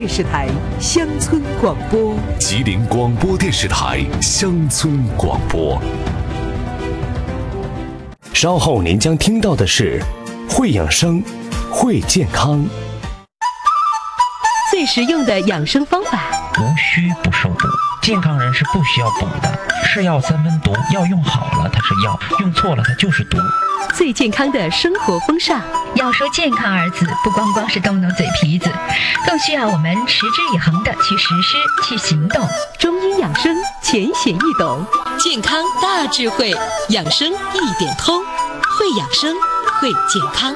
电视台乡村广播， 吉林广播电视台乡村广播。稍后您将听到的是会养生，会健康， 最实用的养生方法。 无需不受补，健康人是不需要补的。是药三分毒，药用好了它是药，用错了它就是毒。 最健康的生活风尚。 要说健康二字，不光光是动动嘴皮子，更需要我们持之以恒的去实施、去行动。 中医养生浅显易懂， 健康大智慧，养生一点通，会养生，会健康。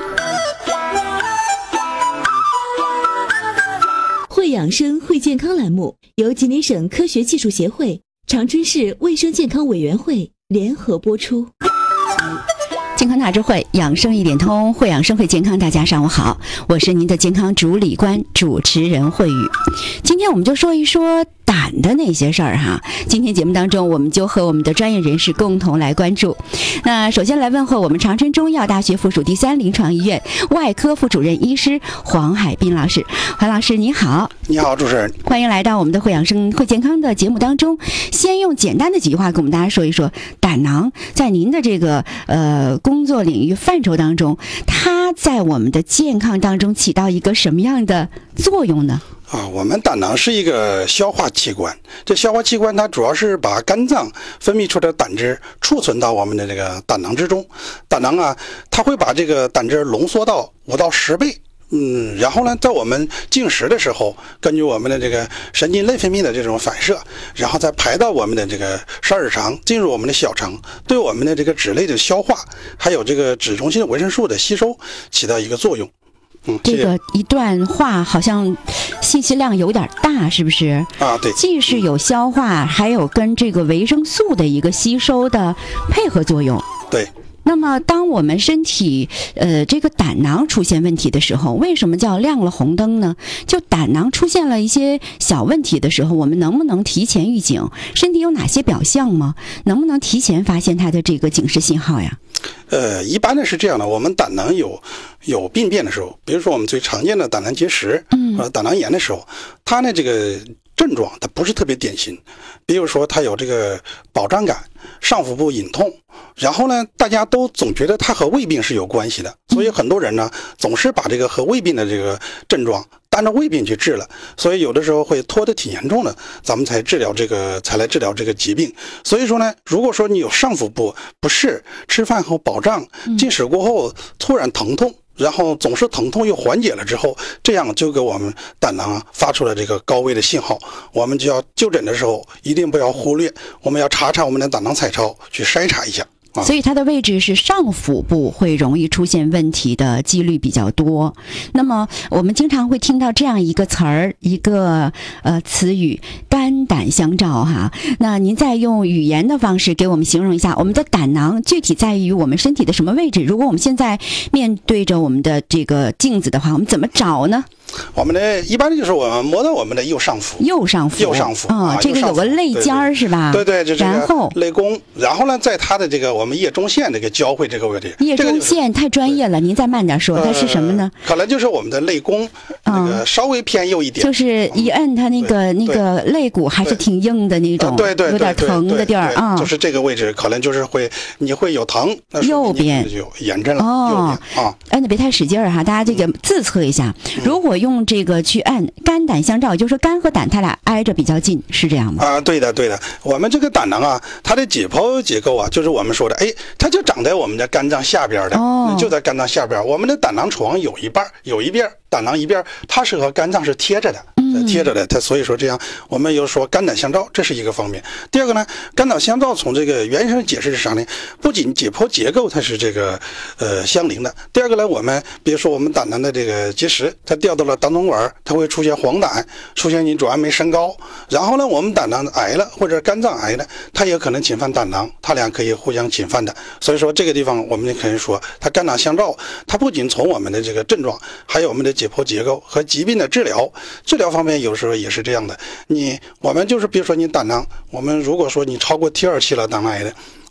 会养生，会健康栏目由吉林省科学技术协会、长春市卫生健康委员会联合播出。 健康大智慧，养生一点通，会养生会健康。大家上午好，我是您的健康主理官主持人慧宇。今天我们就说一说胆的那些事儿哈。今天节目当中，我们就和我们的专业人士共同来关注。那首先来问候我们长春中医药大学附属第3临床医院外科副主任医师黄海斌老师。黄老师你好。 你好，主持人， 欢迎来到我们的会养生会健康的节目当中。先用简单的几句话跟我们大家说一说胆囊在您的这个工作领域范畴当中，它在我们的健康当中起到一个什么样的作用呢？ 我们胆囊是一个消化器官，这消化器官它主要是把肝脏分泌出的胆汁储存到我们的这个胆囊之中。胆囊啊，它会把这个胆汁浓缩到5到10倍。然后呢，在我们进食的时候，根据我们的这个神经内分泌的这种反射，然后再排到我们的这个十二指肠，进入我们的小肠，对我们的这个脂类的消化，还有这个脂溶性维生素的吸收起到一个作用。 这个一段话好像信息量有点大，是不是？ 对， 既是有消化，还有跟这个维生素的一个吸收的配合作用。 对。 那么当我们身体这个胆囊出现问题的时候，为什么叫亮了红灯呢？就胆囊出现了一些小问题的时候，我们能不能提前预警？身体有哪些表象吗？能不能提前发现它的这个警示信号呀？ 一般的是这样的，我们胆囊有病变的时候，比如说我们最常见的胆囊结石，胆囊炎的时候，它呢这个症状它不是特别典型，比如说它有这个饱胀感、上腹部隐痛，然后呢大家都总觉得它和胃病是有关系的，所以很多人呢总是把这个和胃病的这个症状当着胃病去治了，所以有的时候会拖得挺严重的，咱们才来治疗这个疾病。所以说呢，如果说你有上腹部不适、吃饭后饱胀、进食过后突然疼痛，然后总是疼痛又缓解了之后，这样就给我们胆囊发出了这个高危的信号。我们就要就诊的时候一定不要忽略，我们要查查我们的胆囊彩超去筛查一下。 所以它的位置是上腹部，会容易出现问题的几率比较多。那么我们经常会听到这样一个词儿，一个词语，肝胆相照哈。那您再用语言的方式给我们形容一下，我们的胆囊具体在于我们身体的什么位置？如果我们现在面对着我们的这个镜子的话，我们怎么找呢？ 我们的一般就是我们摸到我们的右上腹这个有个肋尖儿是吧？ 对，就这个然后肋弓，然后呢，在它的这个我们腋中线这个交汇这个位置。 腋中线太专业了，您再慢点说，它是什么呢？ 可能就是我们的肋弓那个稍微偏右一点， 就是一摁它那个肋骨还是挺硬的那种， 对， 有点疼的地儿啊， 就是这个位置，可能就是你会有疼，那右边就炎症了。右边摁的别太使劲儿哈，大家这个自测一下。如果用这个去按肝胆相照，也就是说肝和胆它俩挨着比较近，是这样吗？ 对的。我们这个胆囊啊，它的解剖结构啊，就是我们说的，它就长在我们的肝脏下边的，就在肝脏下边。我们的胆囊床有一边胆囊一边，它是和肝脏是贴着的。它所以说这样，我们又说肝胆相照，这是一个方面。第二个呢，肝胆相照从这个原生解释上呢，不仅解剖结构它是这个相邻的。第二个呢，我们比如说我们胆囊的这个结石，它掉到了胆总管，它会出现黄疸，出现你主氨酶升高。然后呢，我们胆囊癌了或者肝脏癌了，它也可能侵犯胆囊，它俩可以互相侵犯的。所以说这个地方我们可以说它肝胆相照，它不仅从我们的这个症状，还有我们的解剖结构和疾病的治疗方面有时候也是这样的。我们就是比如说你胆囊，我们如果说你超过T2期了胆囊癌的，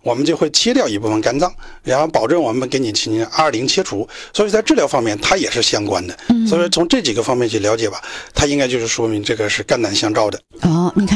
我们就会切掉一部分肝脏，然后保证我们给你进行220切除。所以在治疗方面它也是相关的。所以从这几个方面去了解吧，它应该就是说明这个是肝胆相照的。 哦，你看。